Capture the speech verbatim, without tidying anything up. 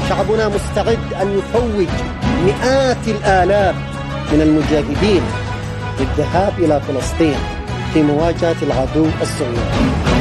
شعبنا مستعد أن يفوج مئات الآلاف من المجاهدين للذهاب إلى فلسطين في مواجهة العدو الصهيوني.